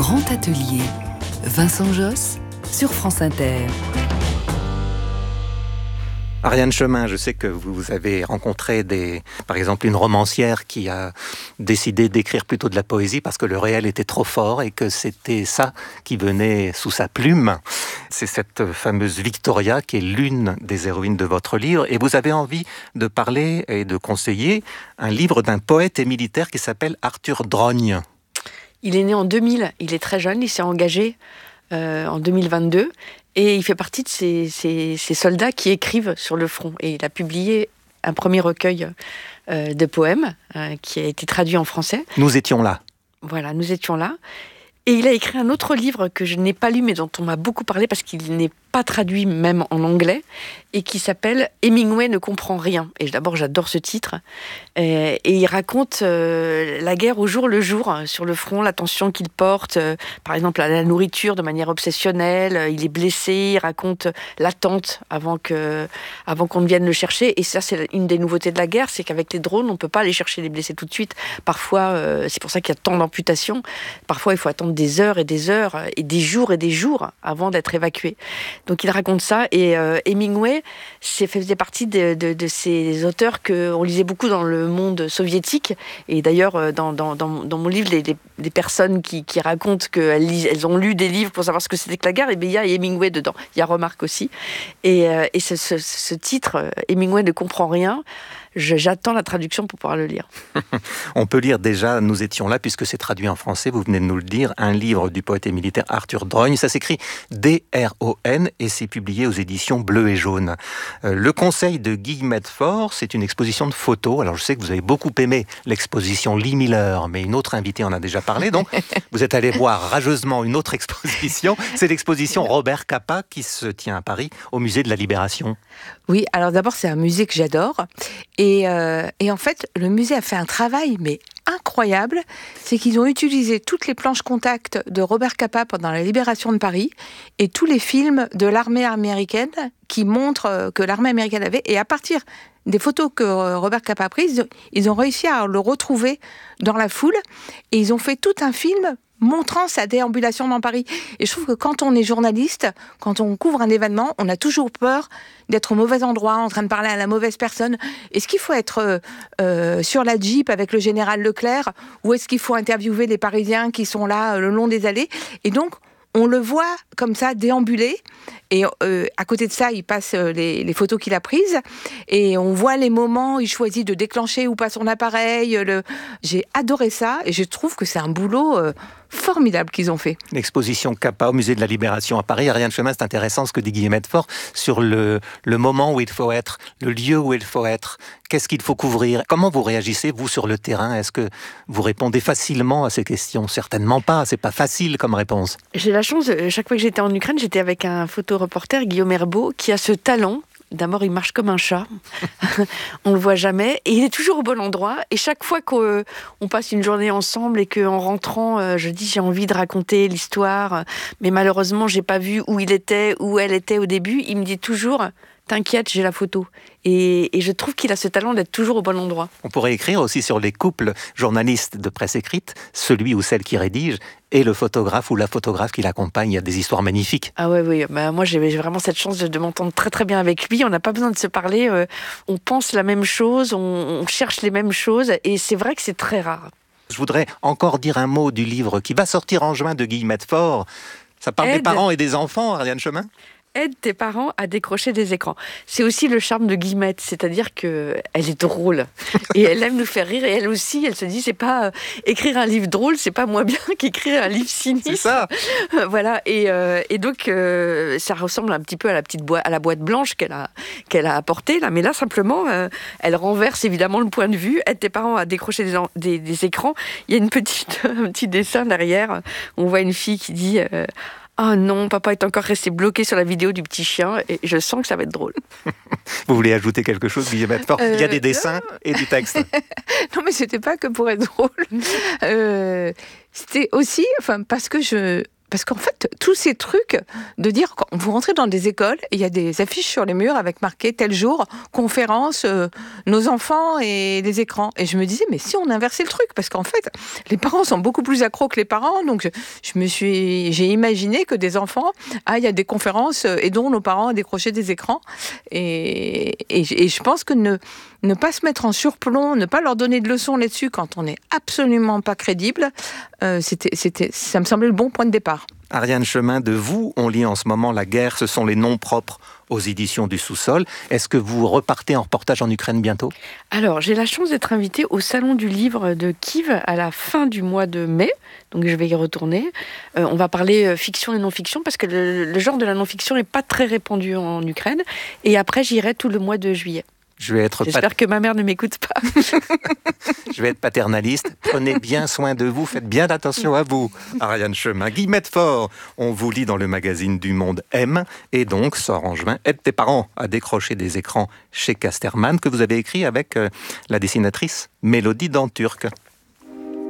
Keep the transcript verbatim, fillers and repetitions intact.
Grand Atelier, Vincent Josse, sur France Inter. Ariane Chemin, je sais que vous avez rencontré des, par exemple une romancière qui a décidé d'écrire plutôt de la poésie parce que le réel était trop fort et que c'était ça qui venait sous sa plume. C'est cette fameuse Victoria qui est l'une des héroïnes de votre livre et vous avez envie de parler et de conseiller un livre d'un poète et militaire qui s'appelle Arthur Drogne. Il est né en deux mille, il est très jeune, il s'est engagé euh, en deux mille vingt-deux. Et il fait partie de ces, ces, ces soldats qui écrivent sur le front. Et il a publié un premier recueil euh, de poèmes euh, qui a été traduit en français. Nous étions là. Voilà, nous étions là. Et il a écrit un autre livre que je n'ai pas lu, mais dont on m'a beaucoup parlé, parce qu'il n'est pas traduit même en anglais, et qui s'appelle « Hemingway ne comprend rien ». Et d'abord, j'adore ce titre. Et, et il raconte euh, la guerre au jour le jour, hein, sur le front, la tension qu'il porte, euh, par exemple à la nourriture de manière obsessionnelle. Il est blessé, il raconte l'attente avant, que, avant qu'on ne vienne le chercher. Et ça, c'est une des nouveautés de la guerre, c'est qu'avec les drones, on ne peut pas aller chercher les blessés tout de suite. Parfois, euh, c'est pour ça qu'il y a tant d'amputations. Parfois, il faut attendre des heures et des heures, et des jours et des jours avant d'être évacué. Donc il raconte ça, et euh, Hemingway c'est, faisait partie de, de, de ces auteurs qu'on lisait beaucoup dans le monde soviétique, et d'ailleurs dans, dans, dans, dans mon livre, les, les, les personnes qui, qui racontent qu'elles lisent, elles ont lu des livres pour savoir ce que c'était que la guerre, et bien il y a Hemingway dedans, il y a Remarque aussi, et, euh, et ce, ce, ce titre, Hemingway ne comprend rien, Je, j'attends la traduction pour pouvoir le lire. On peut lire déjà, nous étions là, puisque c'est traduit en français, vous venez de nous le dire, un livre du poète et militaire Arthur Drogne. Ça s'écrit D R O N et c'est publié aux éditions Bleu et Jaune. Euh, le conseil de Guy Medfort, c'est une exposition de photos. Alors je sais que vous avez beaucoup aimé l'exposition Lee Miller, mais une autre invitée en a déjà parlé, donc vous êtes allé voir rageusement une autre exposition. C'est l'exposition Robert Capa qui se tient à Paris, au musée de la Libération. Oui, alors d'abord c'est un musée que j'adore. Et, euh, et en fait, le musée a fait un travail, mais incroyable. C'est qu'ils ont utilisé toutes les planches contact de Robert Capa pendant la libération de Paris et tous les films de l'armée américaine qui montrent que l'armée américaine avait. Et à partir des photos que Robert Capa a prises, ils ont réussi à le retrouver dans la foule. Et ils ont fait tout un film montrant sa déambulation dans Paris. Et je trouve que quand on est journaliste, quand on couvre un événement, on a toujours peur d'être au mauvais endroit, en train de parler à la mauvaise personne. Est-ce qu'il faut être euh, sur la Jeep avec le général Leclerc, ou est-ce qu'il faut interviewer les Parisiens qui sont là euh, le long des allées? Et donc, on le voit comme ça déambuler, et euh, à côté de ça, il passe euh, les, les photos qu'il a prises, et on voit les moments où il choisit de déclencher ou pas son appareil. Le... J'ai adoré ça, et je trouve que c'est un boulot euh, formidable qu'ils ont fait. L'exposition Capa au musée de la Libération à Paris. Ariane Chemin, c'est intéressant ce que dit Guy Medfort sur le, le moment où il faut être, le lieu où il faut être, qu'est-ce qu'il faut couvrir. Comment vous réagissez, vous, sur le terrain? Est-ce que vous répondez facilement à ces questions? Certainement pas, c'est pas facile comme réponse. J'ai la chance, chaque fois que j'étais en Ukraine, j'étais avec un photoreporter, Guillaume Herbeau, qui a ce talent. D'abord, il marche comme un chat. On le voit jamais. Et il est toujours au bon endroit. Et chaque fois qu'on passe une journée ensemble et qu'en rentrant, je dis j'ai envie de raconter l'histoire, mais malheureusement, j'ai pas vu où il était, où elle était au début, il me dit toujours t'inquiète, j'ai la photo. Et, et je trouve qu'il a ce talent d'être toujours au bon endroit. On pourrait écrire aussi sur les couples journalistes de presse écrite, celui ou celle qui rédige et le photographe ou la photographe qui l'accompagne. Il y a des histoires magnifiques. Ah ouais, oui, bah, moi j'ai vraiment cette chance de, de m'entendre très très bien avec lui. On n'a pas besoin de se parler, euh, on pense la même chose, on, on cherche les mêmes choses, et c'est vrai que c'est très rare. Je voudrais encore dire un mot du livre qui va sortir en juin de Guy Medfort. Ça parle Aide. des parents et des enfants, Ariane Chemin. Aide tes parents à décrocher des écrans. C'est aussi le charme de Guillemette, c'est-à-dire qu'elle est drôle et elle aime nous faire rire, et elle aussi, elle se dit c'est pas euh, écrire un livre drôle, c'est pas moins bien qu'écrire un livre sinistre. C'est ça. Voilà, et, euh, et donc euh, ça ressemble un petit peu à la petite boîte, à la boîte blanche qu'elle a qu'elle a apportée là, mais là simplement, euh, elle renverse évidemment le point de vue. Aide tes parents à décrocher des, des, des écrans. Il y a une petite un petit dessin derrière. On voit une fille qui dit euh, ah oh non, papa est encore resté bloqué sur la vidéo du petit chien, et je sens que ça va être drôle. Vous voulez ajouter quelque chose, Guy Medfort? euh, Il y a des dessins non. et du texte. Non, mais c'était pas que pour être drôle. Euh, c'était aussi, enfin, parce que je, parce qu'en fait, tous ces trucs de dire, quand vous rentrez dans des écoles, il y a des affiches sur les murs avec marqué tel jour, conférence, euh, nos enfants et les écrans. Et je me disais, mais si on inversait le truc, parce qu'en fait, les parents sont beaucoup plus accros que les parents, donc je, je me suis, j'ai imaginé que des enfants, ah, il y a des conférences, aidons nos parents à décrocher des écrans. Et, et, et je pense que ne, ne pas se mettre en surplomb, ne pas leur donner de leçons là-dessus quand on n'est absolument pas crédible, euh, c'était, c'était, ça me semblait le bon point de départ. Ariane Chemin, de vous, on lit en ce moment La guerre, ce sont les noms propres aux éditions du Sous-sol. Est-ce que vous repartez en reportage en Ukraine bientôt ? Alors, j'ai la chance d'être invitée au Salon du Livre de Kiev à la fin du mois de mai, donc je vais y retourner. Euh, on va parler euh, fiction et non-fiction, parce que le, le genre de la non-fiction n'est pas très répandu en Ukraine. Et après, j'irai tout le mois de juillet. Je vais être J'espère pat... que ma mère ne m'écoute pas. Je vais être paternaliste. Prenez bien soin de vous, faites bien attention à vous. Ariane Chemin, Guillemette Faure, on vous lit dans le magazine du Monde M, et donc sort en juin Aide tes parents à décrocher des écrans chez Casterman, que vous avez écrit avec euh, la dessinatrice Mélodie Danturc.